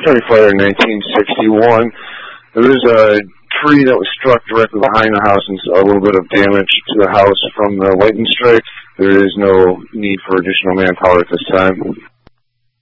County Fire in 1961. There was a tree that was struck directly behind the house and a little bit of damage to the house from the lightning strike. There is no need for additional manpower at this time.